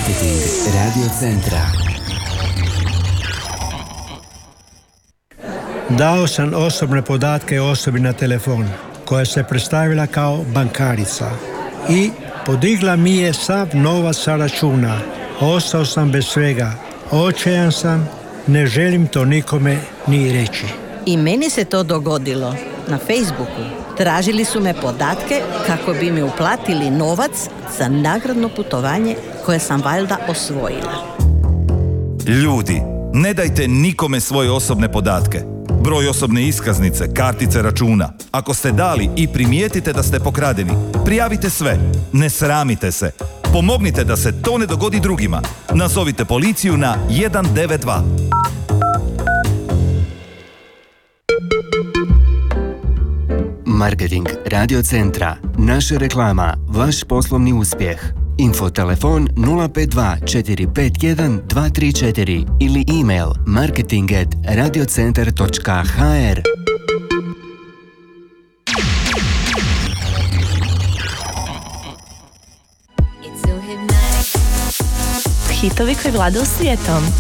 Marketing Radio Centra. Dao sam osobne podatke osobi na telefon, koja se predstavila kao bankarica i podigla mi je sav novac sa računa. Ostao sam bez svega. Očajan sam, ne želim to nikome ni reći. I meni se to dogodilo na Facebooku. Tražili su me podatke kako bi mi uplatili novac za nagradno putovanje koje sam valjda osvojila. Ljudi, ne dajte nikome svoje osobne podatke. Broj osobne iskaznice, kartice računa. Ako ste dali i primijetite da ste pokradeni, prijavite sve. Ne sramite se. Pomognite da se to ne dogodi drugima. Nazovite policiju na 192. Marketing Radio Centra. Naša reklama, vaš poslovni uspjeh. Infotelefon 052 451 234 ili email marketing@radiocentar.hr. Hitovi koji vladaju svijetom.